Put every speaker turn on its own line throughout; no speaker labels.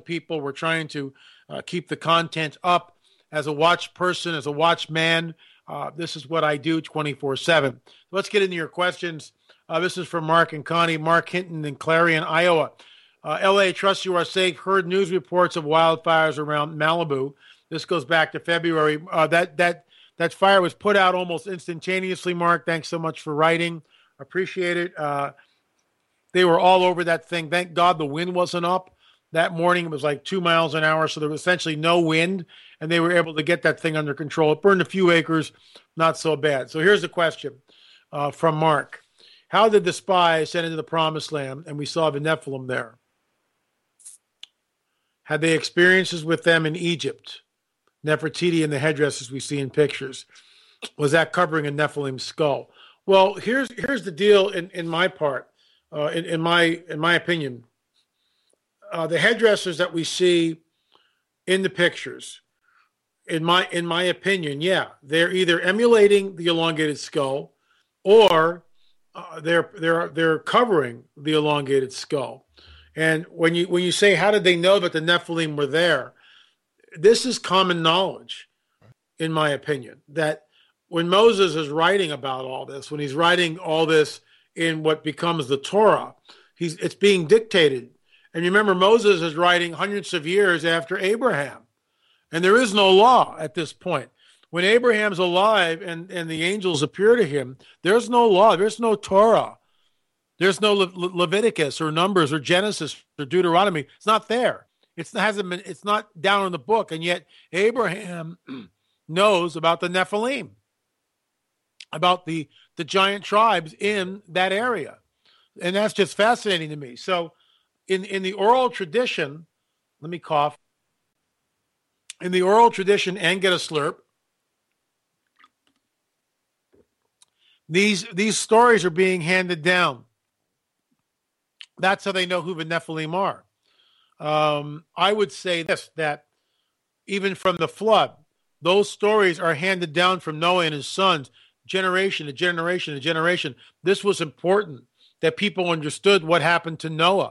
people. We're trying to keep the content up. As a watch person, as a watchman, this is what I do 24/7. Let's get into your questions. This is from Mark and Connie. Mark Hinton in Clarion, Iowa. LA, trust you are safe. Heard news reports of wildfires around Malibu. This goes back to February. That fire was put out almost instantaneously, Mark. Thanks so much for writing. Appreciate it. They were all over that thing. Thank God the wind wasn't up. That morning it was like 2 miles an hour, so there was essentially no wind, and they were able to get that thing under control. It burned a few acres, not so bad. So here's the question from Mark. How did the spies send into the promised land, and we saw the Nephilim there? Had they experiences with them in Egypt? Nefertiti and the headdresses we see in pictures. Was that covering a Nephilim skull? Well, here's the deal in my part, in my opinion. The headdresses that we see in the pictures, in my opinion, yeah, they're either emulating the elongated skull, or they're covering the elongated skull. And when you say, how did they know that the Nephilim were there? This is common knowledge, in my opinion, that when Moses is writing about all this, when he's writing all this in what becomes the Torah, it's being dictated. And remember, Moses is writing hundreds of years after Abraham. And there is no law at this point. When Abraham's alive and the angels appear to him, there's no law. There's no Torah. There's no Leviticus or Numbers or Genesis or Deuteronomy. It's not there. It's not down in the book. And yet Abraham knows about the Nephilim, about the giant tribes in that area. And that's just fascinating to me. So in the oral tradition, let me cough. In the oral tradition, and get a slurp, these stories are being handed down. That's how they know who the Nephilim are. I would say this, that even from the flood, those stories are handed down from Noah and his sons, generation to generation to generation. This was important, that people understood what happened to Noah.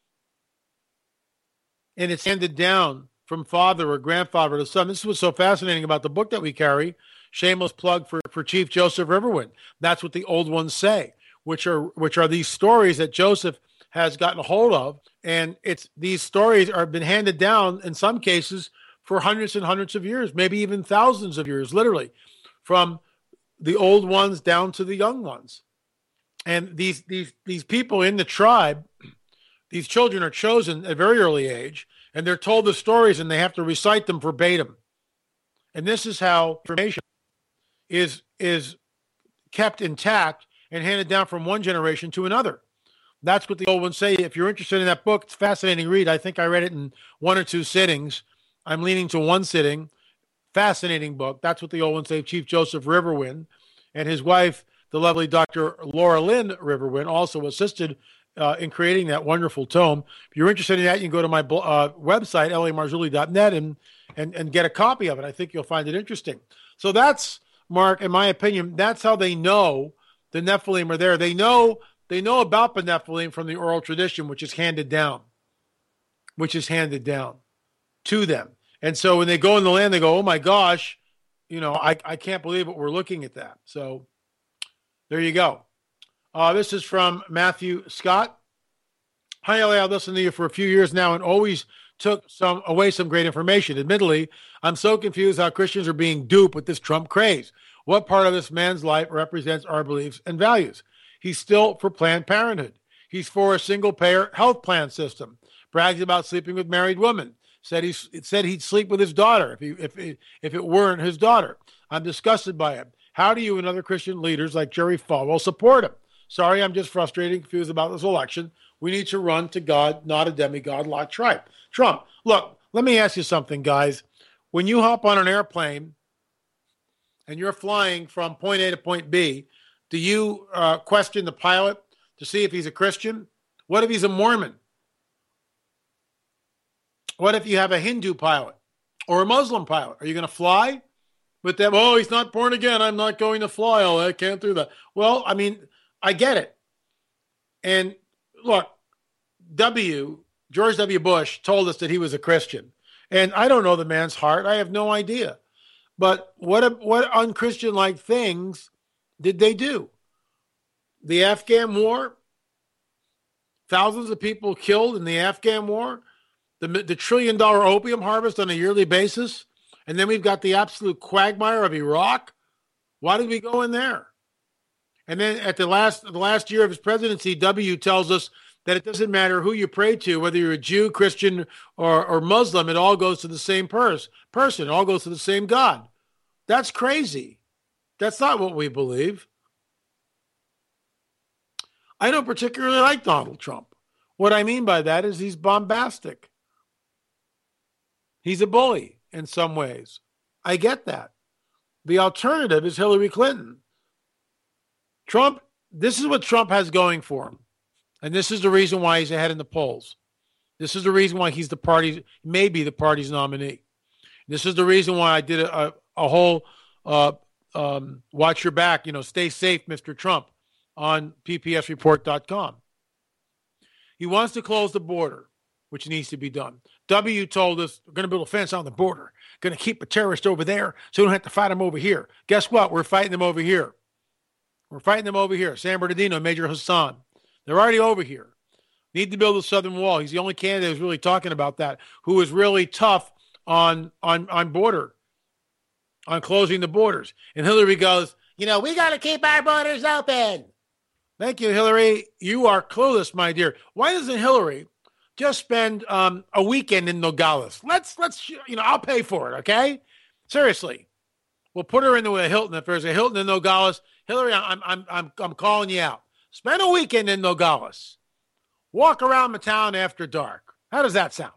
And it's handed down from father or grandfather to son. This is what's so fascinating about the book that we carry. Shameless plug for Chief Joseph Riverwind. That's what the old ones say, which are these stories that Joseph has gotten a hold of. And these stories are been handed down in some cases for hundreds and hundreds of years, maybe even thousands of years, literally, from the old ones down to the young ones. And these people in the tribe, these children are chosen at a very early age, and they're told the stories, and they have to recite them verbatim. And this is how information is kept intact and handed down from one generation to another. That's what the old ones say. If you're interested in that book, it's a fascinating read. I think I read it in 1 or 2 sittings. I'm leaning to one sitting. Fascinating book. That's what the old ones say. Chief Joseph Riverwind and his wife, the lovely Dr. Laura Lynn Riverwind, also assisted in creating that wonderful tome. If you're interested in that, you can go to my website, lamarzulli.net, and get a copy of it. I think you'll find it interesting. So that's, Mark, in my opinion, that's how they know the Nephilim are there. They know about the Nephilim from the oral tradition, which is handed down to them. And so when they go in the land, they go, oh my gosh, I can't believe it. We're looking at that. So there you go. This is from Matthew Scott. Hi, Ellie. I've listened to you for a few years now and always took away some great information. Admittedly, I'm so confused how Christians are being duped with this Trump craze. What part of this man's life represents our beliefs and values? He's still for Planned Parenthood. He's for a single-payer health plan system. Brags about sleeping with married women. Said he'd sleep with his daughter if it weren't his daughter. I'm disgusted by him. How do you and other Christian leaders like Jerry Falwell support him? Sorry, I'm just frustrated and confused about this election. We need to run to God, not a demigod like Trump. Look, let me ask you something, guys. When you hop on an airplane and you're flying from point A to point B, do you question the pilot to see if he's a Christian? What if he's a Mormon? What if you have a Hindu pilot or a Muslim pilot? Are you going to fly with them? Oh, he's not born again. I'm not going to fly. Oh, I can't do that. Well, I mean, I get it. And look, George W. Bush told us that he was a Christian. And I don't know the man's heart. I have no idea. But what unchristian-like things did they do? The Afghan war, thousands of people killed in the Afghan war, the $1 trillion opium harvest on a yearly basis, and then we've got the absolute quagmire of Iraq. Why did we go in there? And then at the last year of his presidency, W tells us that it doesn't matter who you pray to, whether you're a Jew, Christian, or Muslim, it all goes to the same person. It all goes to the same God. That's crazy. That's not what we believe. I don't particularly like Donald Trump. What I mean by that is he's bombastic. He's a bully in some ways. I get that. The alternative is Hillary Clinton. Trump, this is what Trump has going for him. And this is the reason why he's ahead in the polls. This is the reason why he's maybe the party's nominee. This is the reason why I did a whole watch your back, stay safe, Mr. Trump, on ppsreport.com. He wants to close the border, which needs to be done. W told us we're going to build a fence on the border, going to keep a terrorist over there so we don't have to fight them over here. Guess what? We're fighting them over here. San Bernardino, Major Hassan. They're already over here. Need to build a southern wall. He's the only candidate who's really talking about that, who is really tough on closing the borders. And Hillary goes, we got to keep our borders open. Thank you, Hillary. You are clueless, my dear. Why doesn't Hillary just spend a weekend in Nogales? Let's I'll pay for it, okay? Seriously. We'll put her into a Hilton. If there's a Hilton in Nogales, Hillary, I'm calling you out. Spend a weekend in Nogales. Walk around the town after dark. How does that sound?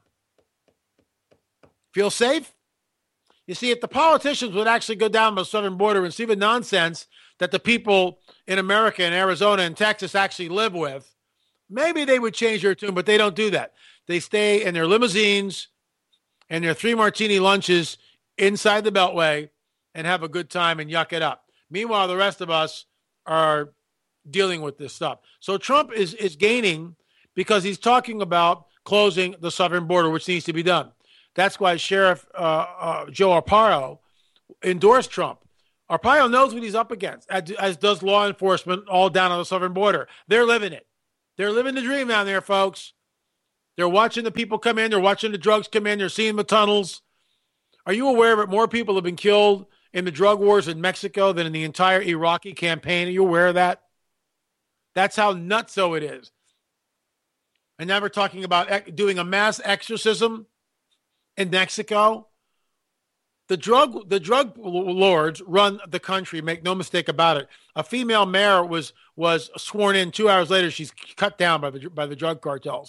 Feel safe? You see, if the politicians would actually go down the southern border and see the nonsense that the people in America and Arizona and Texas actually live with, maybe they would change their tune, but they don't do that. They stay in their limousines and their 3 martini lunches inside the Beltway and have a good time and yuck it up. Meanwhile, the rest of us are dealing with this stuff. So Trump is gaining because he's talking about closing the southern border, which needs to be done. That's why Sheriff Joe Arpaio endorsed Trump. Arpaio knows what he's up against, as does law enforcement all down on the southern border. They're living it. They're living the dream down there, folks. They're watching the people come in. They're watching the drugs come in. They're seeing the tunnels. Are you aware that more people have been killed in the drug wars in Mexico than in the entire Iraqi campaign? Are you aware of that? That's how nutso it is. And now we're talking about doing a mass exorcism in Mexico. The drug lords run the country. Make no mistake about it. A female mayor was sworn in. 2 hours later, she's cut down by the drug cartels.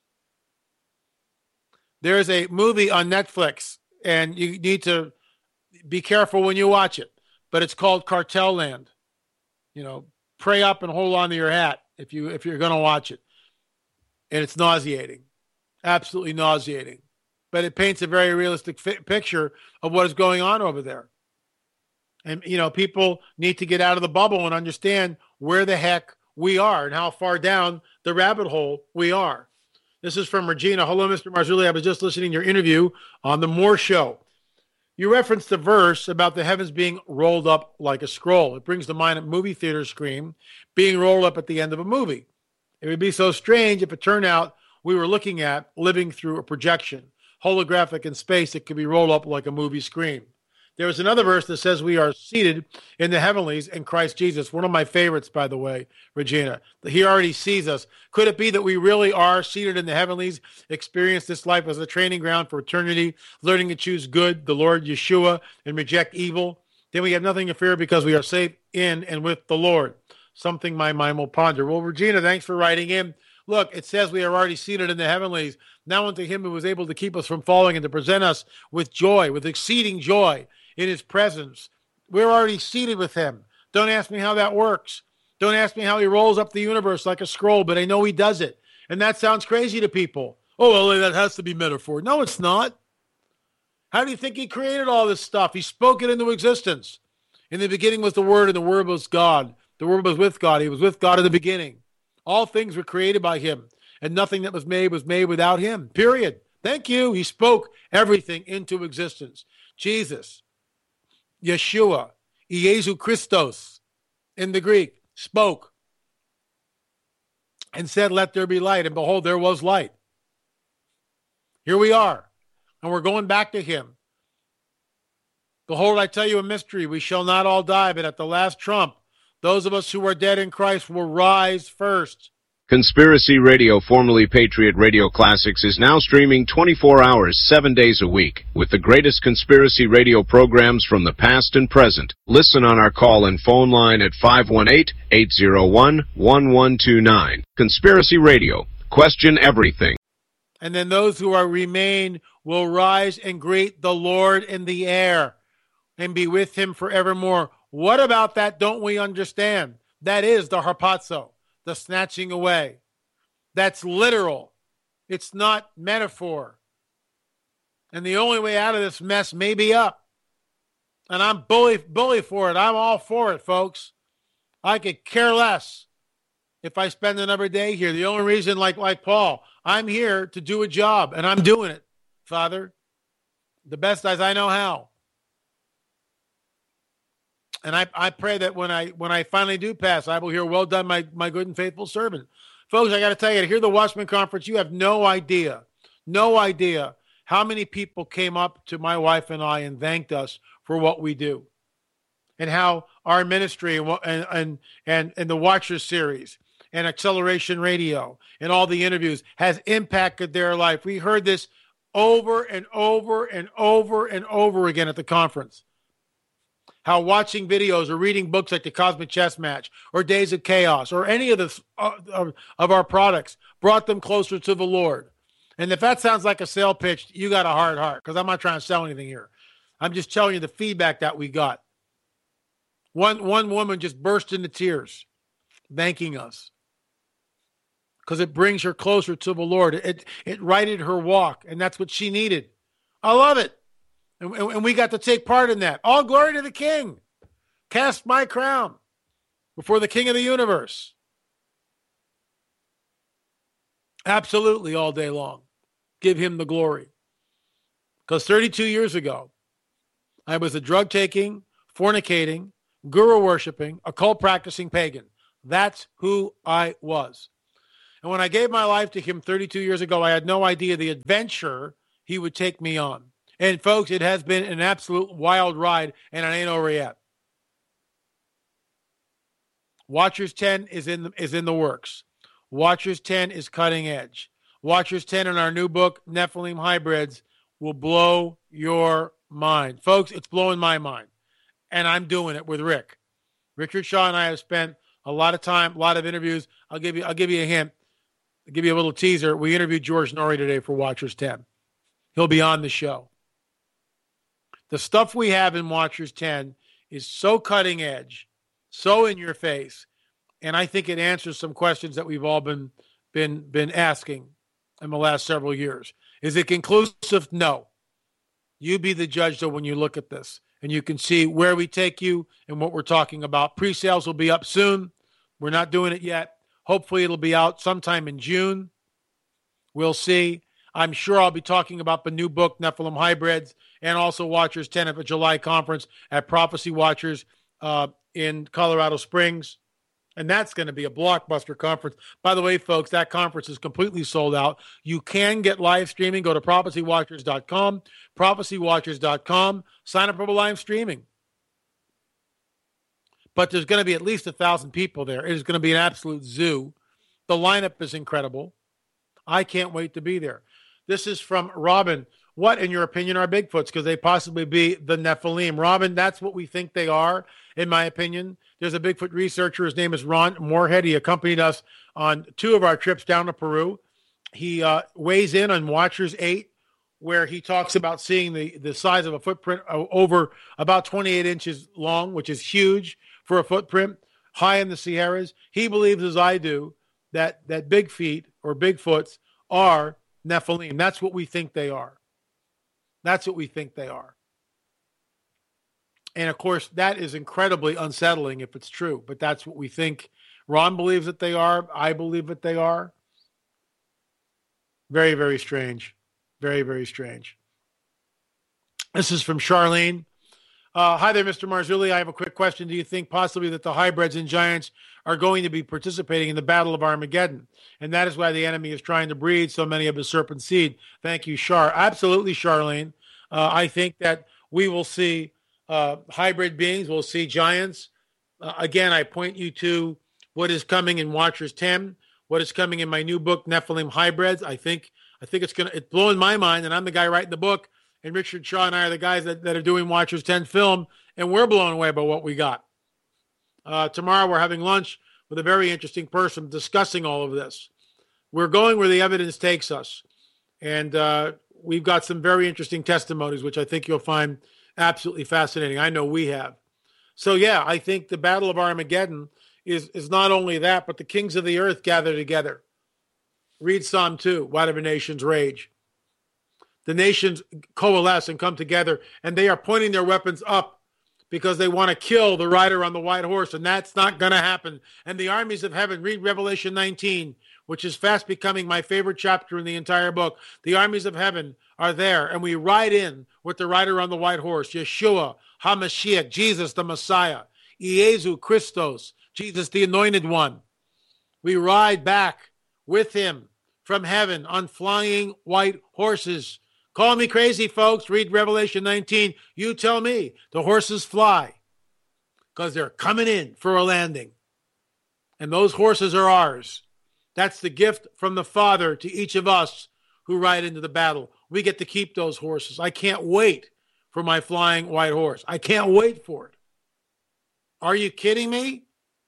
There is a movie on Netflix, and you need to be careful when you watch it. But it's called Cartel Land. Pray up and hold on to your hat if you're going to watch it. And it's nauseating, absolutely nauseating. But it paints a very realistic picture of what is going on over there. And, people need to get out of the bubble and understand where the heck we are and how far down the rabbit hole we are. This is from Regina. Hello, Mr. Marzulli. I was just listening to your interview on The Moore Show. You referenced the verse about the heavens being rolled up like a scroll. It brings to mind a movie theater screen being rolled up at the end of a movie. It would be so strange if it turned out we were looking at living through a projection, holographic in space that could be rolled up like a movie screen. There is another verse that says we are seated in the heavenlies in Christ Jesus. One of my favorites, by the way, Regina. He already sees us. Could it be that we really are seated in the heavenlies, experience this life as a training ground for eternity, learning to choose good, the Lord Yeshua, and reject evil? Then we have nothing to fear because we are safe in and with the Lord. Something my mind will ponder. Well, Regina, thanks for writing in. Look, it says we are already seated in the heavenlies. Now unto him who was able to keep us from falling and to present us with joy, with exceeding joy in his presence. We're already seated with him. Don't ask me how that works. Don't ask me how he rolls up the universe like a scroll, but I know he does it. And that sounds crazy to people. Oh, well, that has to be metaphor. No, it's not. How do you think he created all this stuff? He spoke it into existence. In the beginning was the Word, and the Word was God. The Word was with God. He was with God in the beginning. All things were created by him. and nothing that was made without him. Period. Thank you. He spoke everything into existence. Jesus, Yeshua, Iesu Christos in the Greek, spoke and said, let there be light. And behold, there was light. Here we are. And we're going back to him. Behold, I tell you a mystery. We shall not all die, but at the last trump, those of us who are dead in Christ will rise first.
Conspiracy Radio, formerly Patriot Radio Classics, is now streaming 24 hours, 7 days a week, with the greatest conspiracy radio programs from the past and present. Listen on our call and phone line at 518-801-1129. Conspiracy Radio. Question everything.
And then those who are remain will rise and greet the Lord in the air and be with him forevermore. What about that don't we understand? That is the harpazo, the snatching away. That's literal. It's not metaphor. And the only way out of this mess may be up. And I'm bully for it. I'm all for it, folks. I could care less if I spend another day here. The only reason, like Paul, I'm here to do a job, and I'm doing it, Father, the best as I know how. And I pray that when I finally do pass, I will hear, well done, my good and faithful servant. Folks, I got to tell you, to hear the Watchman Conference, you have no idea how many people came up to my wife and I and thanked us for what we do, and how our ministry and the Watchers series and Acceleration Radio and all the interviews has impacted their life. We heard this over and over and over and over again at the conference. How watching videos or reading books like The Cosmic Chess Match or Days of Chaos or any of the of our products brought them closer to the Lord. And if that sounds like a sale pitch, you got a hard heart, because I'm not trying to sell anything here. I'm just telling you the feedback that we got. One woman just burst into tears, thanking us, because it brings her closer to the Lord. It righted her walk, and that's what she needed. I love it. And we got to take part in that. All glory to the King. Cast my crown before the King of the universe. Absolutely, all day long. Give him the glory. Because 32 years ago, I was a drug-taking, fornicating, guru-worshiping, occult-practicing pagan. That's who I was. And when I gave my life to him 32 years ago, I had no idea the adventure he would take me on. And folks, it has been an absolute wild ride, and it ain't over yet. Watchers 10 is in the works. Watchers 10 is cutting edge. Watchers 10 in our new book, Nephilim Hybrids, will blow your mind. Folks, it's blowing my mind. And I'm doing it with Rick. Richard Shaw and I have spent a lot of time, a lot of interviews. I'll give you a hint. I'll give you a little teaser. We interviewed George Norrie today for Watchers 10. He'll be on the show. The stuff we have in Watchers 10 is so cutting edge, so in your face, and I think it answers some questions that we've all been asking in the last several years. Is it conclusive? No. You be the judge, though, when you look at this, and you can see where we take you and what we're talking about. Pre-sales will be up soon. We're not doing it yet. Hopefully it'll be out sometime in June. We'll see. I'm sure I'll be talking about the new book, Nephilim Hybrids, and also Watchers 10 at the July conference at Prophecy Watchers in Colorado Springs. And that's going to be a blockbuster conference. By the way, folks, that conference is completely sold out. You can get live streaming. Go to prophecywatchers.com, prophecywatchers.com. Sign up for the live streaming. But there's going to be at least 1,000 people there. It is going to be an absolute zoo. The lineup is incredible. I can't wait to be there. This is from Robin. What, in your opinion, are Bigfoots? Because they possibly be the Nephilim. Robin, that's what we think they are, in my opinion. There's a Bigfoot researcher. His name is Ron Moorhead. He accompanied us on 2 of our trips down to Peru. He weighs in on Watchers 8, where he talks about seeing the size of a footprint over about 28 inches long, which is huge for a footprint, high in the Sierras. He believes, as I do, that big feet or Bigfoots are Nephilim. That's what we think they are. That's what we think they are. And, of course, that is incredibly unsettling if it's true, but that's what we think. Ron believes that they are. I believe that they are. Very, very strange. Very, very strange. This is from Charlene. Hi there, Mr. Marzulli. I have a quick question. Do you think possibly that the hybrids and giants are going to be participating in the Battle of Armageddon? And that is why the enemy is trying to breed so many of the serpent seed. Thank you, Char. Absolutely, Charlene. I think that we will see hybrid beings. We'll see giants. Again, I point you to what is coming in Watchers 10, what is coming in my new book, Nephilim Hybrids. I think it's blowing my mind, and I'm the guy writing the book. And Richard Shaw and I are the guys that are doing Watchers 10 film, and we're blown away by what we got. Tomorrow we're having lunch with a very interesting person discussing all of this. We're going where the evidence takes us. And we've got some very interesting testimonies, which I think you'll find absolutely fascinating. I know we have. So, yeah, I think the Battle of Armageddon is not only that, but the kings of the earth gather together. Read Psalm 2, whatever nations rage. The nations coalesce and come together, and they are pointing their weapons up because they want to kill the rider on the white horse, and that's not going to happen. And the armies of heaven, read Revelation 19, which is fast becoming my favorite chapter in the entire book. The armies of heaven are there, and we ride in with the rider on the white horse, Yeshua, HaMashiach, Jesus the Messiah, Iesu Christos, Jesus the Anointed One. We ride back with him from heaven on flying white horses. Call me crazy, folks. Read Revelation 19. You tell me. The horses fly because they're coming in for a landing. And those horses are ours. That's the gift from the Father to each of us who ride into the battle. We get to keep those horses. I can't wait for my flying white horse. I can't wait for it. Are you kidding me?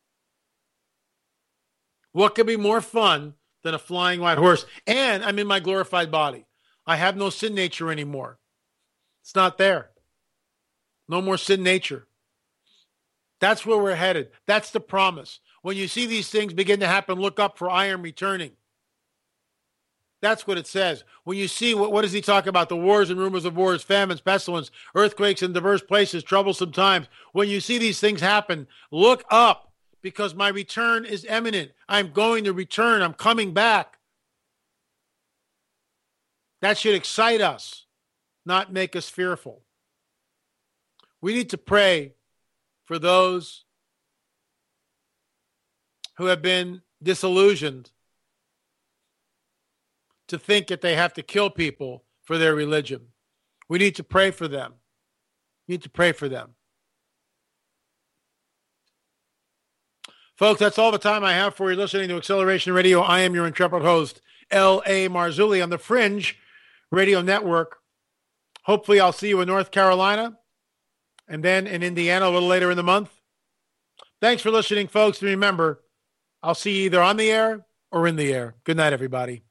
What could be more fun than a flying white horse? And I'm in my glorified body. I have no sin nature anymore. It's not there. No more sin nature. That's where we're headed. That's the promise. When you see these things begin to happen, look up, for I am returning. That's what it says. When you see, what does he talk about? The wars and rumors of wars, famines, pestilence, earthquakes in diverse places, troublesome times. When you see these things happen, look up, because my return is imminent. I'm going to return. I'm coming back. That should excite us, not make us fearful. We need to pray for those who have been disillusioned to think that they have to kill people for their religion. We need to pray for them. We need to pray for them. Folks, that's all the time I have for you listening to Acceleration Radio. I am your intrepid host, L.A. Marzulli, on the Fringe Radio Network. Hopefully I'll see you in North Carolina and then in Indiana a little later in the month. Thanks for listening, folks. And remember, I'll see you either on the air or in the air. Good night, everybody.